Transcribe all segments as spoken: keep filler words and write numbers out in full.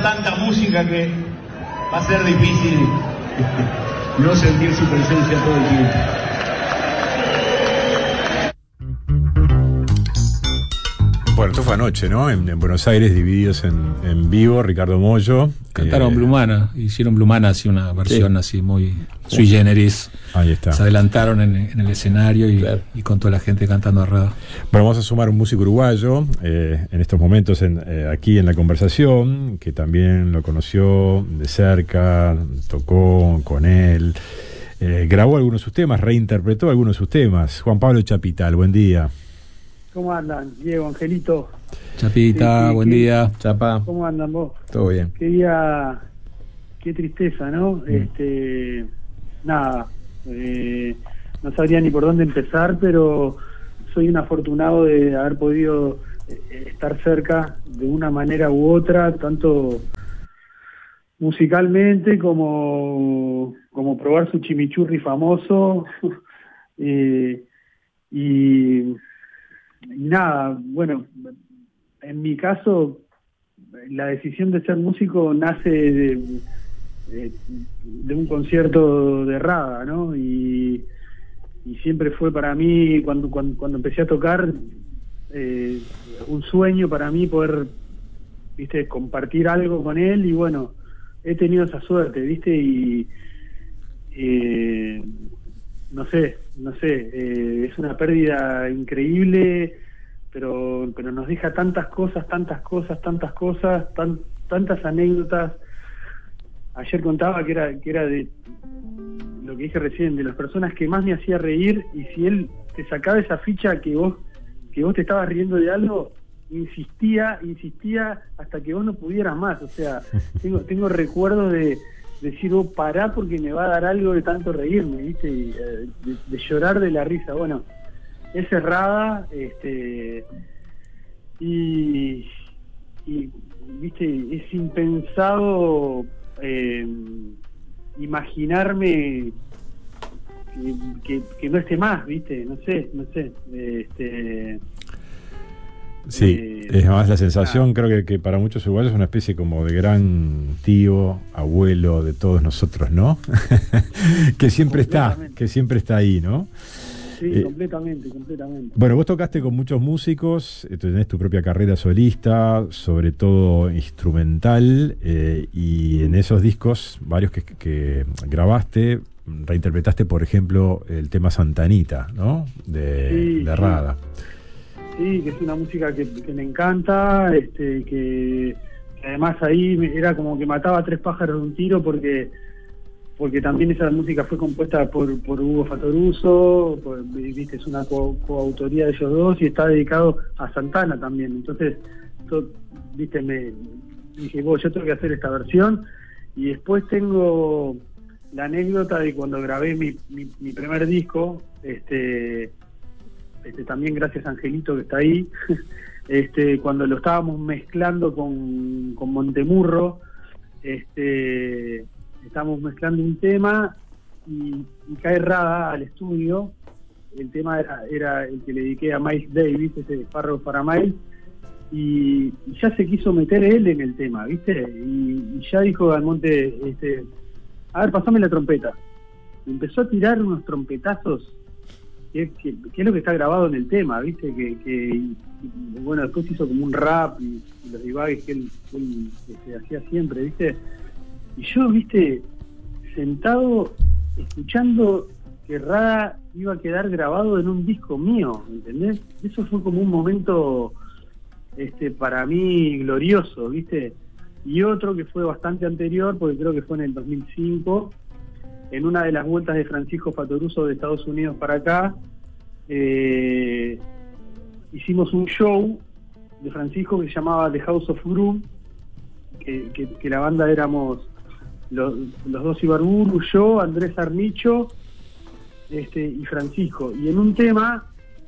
tanta música que va a ser difícil no sentir su presencia todo el tiempo. Bueno, esto fue anoche, ¿no? En, en Buenos Aires, divididos en, en vivo, Ricardo Mollo. Cantaron eh, Blumana, hicieron Blumana, así una versión sí. así muy sui generis. Ahí está. Se adelantaron en, en el escenario y, claro. y con toda la gente cantando a Rada. Bueno, vamos a sumar un músico uruguayo eh, en estos momentos en, eh, aquí en la conversación, que también lo conoció de cerca, tocó con él, eh, grabó algunos de sus temas, reinterpretó algunos de sus temas. Juan Pablo Chapital, buen día. ¿Cómo andan? Diego, Angelito. Chapita, sí, sí, buen qué, día. Chapa. ¿Cómo andan vos? Todo bien. Qué día, qué tristeza, ¿no? Mm. Este, nada, eh, no sabría ni por dónde empezar, pero soy un afortunado de haber podido estar cerca de una manera u otra, tanto musicalmente como, como probar su chimichurri famoso. eh, y... Y nada, bueno, en mi caso, la decisión de ser músico nace de, de, de un concierto de Rada, ¿no? Y, y siempre fue para mí, cuando, cuando, cuando empecé a tocar, eh, un sueño para mí poder, viste, compartir algo con él, y bueno, he tenido esa suerte, viste, y... Eh, no sé, no sé, eh, es una pérdida increíble, pero pero nos deja tantas cosas, tantas cosas, tantas cosas, tan, tantas anécdotas. Ayer contaba que era que era de lo que dije recién, de las personas que más me hacía reír, y si él te sacaba esa ficha que vos que vos te estabas riendo de algo, insistía, insistía hasta que vos no pudieras más. O sea, tengo tengo recuerdos de decir, oh, pará porque me va a dar algo de tanto reírme, ¿viste? Y, eh, de, de llorar de la risa. Bueno, es Rada, este, y, y, ¿viste? Es impensado eh, imaginarme que, que, que no esté más, ¿viste? No sé, no sé. Este... Sí, eh, es más la sensación, ah, creo que, que para muchos uruguayos es una especie como de gran tío, abuelo de todos nosotros, ¿no? que siempre está, que siempre está ahí, ¿no? Sí, eh, completamente, completamente. Bueno, vos tocaste con muchos músicos, tenés tu propia carrera solista, sobre todo instrumental, eh, y en esos discos, varios que, que grabaste, reinterpretaste, por ejemplo, el tema Santanita, ¿no? De, sí, de Rada. Sí. Sí, que es una música que, que me encanta, este, que, que además ahí era como que mataba a tres pájaros de un tiro, porque porque también esa música fue compuesta por, por Hugo Fatoruso, por, viste, es una co- coautoría de ellos dos, y está dedicado a Santana también. Entonces, to, viste, me dije, vos, yo tengo que hacer esta versión. Y después tengo la anécdota de cuando grabé mi, mi, mi primer disco, este... Este, también gracias a Angelito que está ahí, este, cuando lo estábamos mezclando con, con Montemurro, este, estábamos mezclando un tema y, y cae Rada al estudio. El tema era, era el que le dediqué a Miles Davis, ese párrafo para Miles, y, y ya se quiso meter él en el tema, ¿viste? Y, y ya dijo Almonte, este, a ver, pasame la trompeta. Y empezó a tirar unos trompetazos. Que, que, que es lo que está grabado en el tema, ¿viste? Que, que y, y, bueno, después hizo como un rap y, y los divagues que él, él este, hacía siempre, ¿viste? Y yo, ¿viste? Sentado, escuchando que Rada iba a quedar grabado en un disco mío, ¿entendés? Eso fue como un momento, este, para mí glorioso, ¿viste? Y otro que fue bastante anterior, porque creo que fue en el dos mil cinco, en una de las vueltas de Francisco Fatoruso de Estados Unidos para acá, eh, hicimos un show de Francisco que se llamaba The House of Groove, que, que, que la banda éramos los, los dos Ibarburu, yo, Andrés Arnicho, este, y Francisco. Y en un tema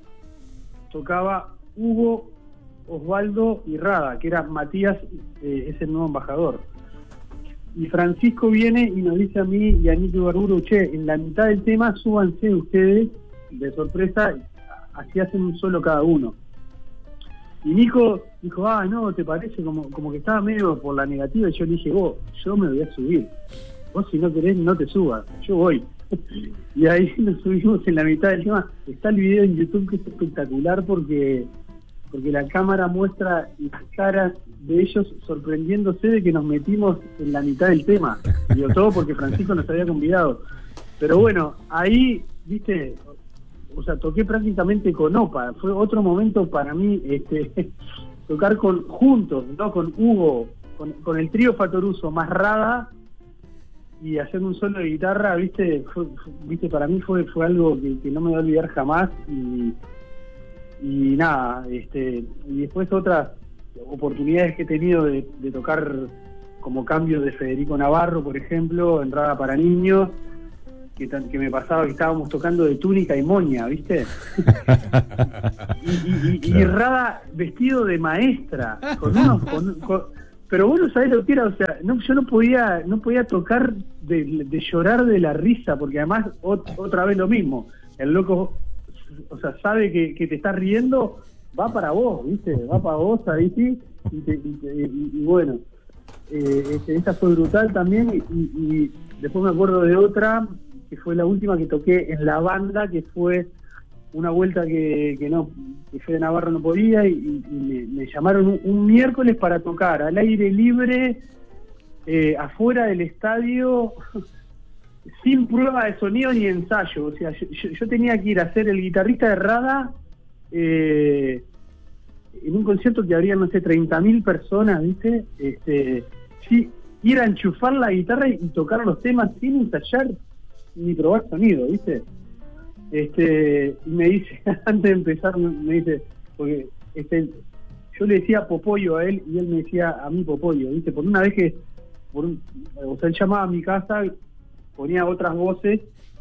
tocaba Hugo, Osvaldo y Rada, que era Matías, eh, es el nuevo embajador. Y Francisco viene y nos dice a mí y a Nico Ibarburu, che, en la mitad del tema súbanse ustedes de sorpresa, así hacen un solo cada uno. Y Nico dijo, ah, no, ¿te parece? Como, como que estaba medio por la negativa. Y yo le dije, vos, yo me voy a subir. Vos si no querés, no te subas. Yo voy. Y ahí nos subimos en la mitad del tema. Está el video en YouTube que es espectacular porque porque la cámara muestra las caras de ellos sorprendiéndose de que nos metimos en la mitad del tema. Digo, todo porque Francisco nos había convidado. Pero bueno, ahí, viste, o sea, toqué prácticamente con Opa. Fue otro momento para mí, este, tocar con juntos, ¿no? Con Hugo, con, con el trío Fatoruso, más Rada, y hacer un solo de guitarra, viste, fue, viste, para mí fue fue algo que, que no me voy a olvidar jamás. Y, y nada, este, y después otras oportunidades que he tenido de, de tocar como cambio de Federico Navarro, por ejemplo, en Rada para Niños, que, que me pasaba que estábamos tocando de túnica y moña, ¿viste? y, y, y, claro. y Rada vestido de maestra, con unos, con, con, pero vos no sabés lo que era, o sea, no, yo no podía no podía tocar de, de llorar de la risa, porque además ot, otra vez lo mismo, el loco, o sea, sabe que, que te estás riendo, va para vos, ¿viste? Va para vos ahí sí, y, te, y, te, y, y bueno, eh, este, esta fue brutal también, y, y después me acuerdo de otra, que fue la última que toqué en la banda, que fue una vuelta que, que no, que Fede Navarro no podía, y, y me, me llamaron un, un miércoles para tocar al aire libre, eh, afuera del estadio, sin prueba de sonido ni ensayo. O sea, yo, yo, yo tenía que ir a ser el guitarrista de Rada eh, en un concierto que habría, no sé, treinta mil personas, ¿viste? Este, sí, ir a enchufar la guitarra y, y tocar los temas sin ensayar ni probar sonido, ¿viste? Este, y me dice, antes de empezar, me dice, porque este, yo le decía Popoyo a él y él me decía a mí Popoyo, ¿viste? Por una vez que, por un, o sea, él llamaba a mi casa, ponía otras voces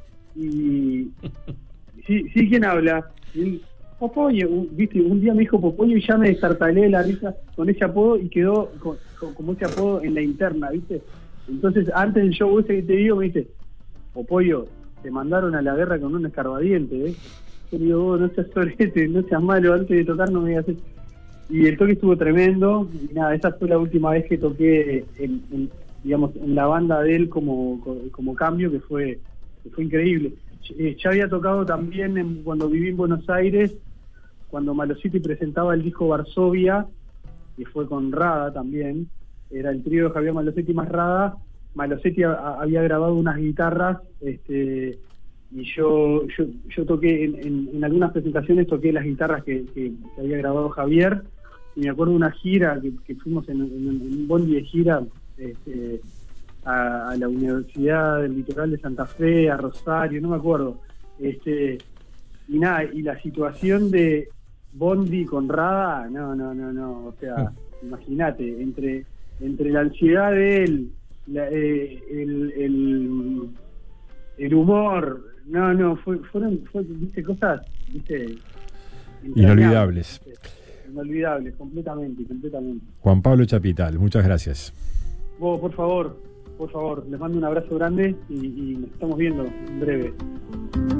y sí, sí, ¿quién habla? Y él, Popoyo, ¿viste? Un día me dijo Popoyo y ya me destartalé la risa con ese apodo y quedó con, con, como ese apodo en la interna, ¿viste? Entonces, antes del show ese que te digo, me dice, Popoyo, te mandaron a la guerra con un escarbadiente, ¿eh? Yo le digo, oh, no seas sorete, no seas malo, antes de tocar no me digas eso. Y el toque estuvo tremendo, y nada, esa fue la última vez que toqué en, en, digamos, en la banda de él como, como cambio, que fue, que fue increíble. Ya había tocado también en, cuando viví en Buenos Aires, cuando Malositi presentaba el disco Varsovia, que fue con Rada también, era el trío de Javier Malositi más Rada. Maloseti había grabado unas guitarras, este, y yo yo, yo toqué en, en, en algunas presentaciones, toqué las guitarras que, que, que había grabado Javier, y me acuerdo de una gira que, que fuimos en, en, en un bondi de gira este, a, a la Universidad del Litoral de Santa Fe, a Rosario, no me acuerdo, este, y nada, y la situación de bondi con Rada, no, no, no, no, o sea, imagínate, entre, entre la ansiedad de él, La, eh, el, el, el humor, no, no, fue, fueron, fue, viste, cosas, viste, inolvidables. Viste, inolvidables, completamente, completamente. Juan Pablo Chapital, muchas gracias. Vos, por favor, por favor, les mando un abrazo grande y, y nos estamos viendo en breve.